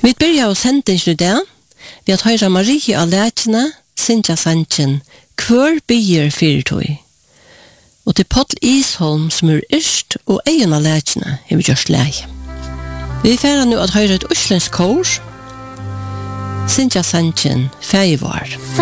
Vi börjar oss sendingen idag. Vi har hørt Marie av Lætjene, Sintja Sanchen, Kvør bier fyrtøy. Og til Pottl Isholm som yrst og egen av Lætjene har vi gjort lei. Vi færer nu at høre et uslensk kor, Sintja Sanchen, Feivar.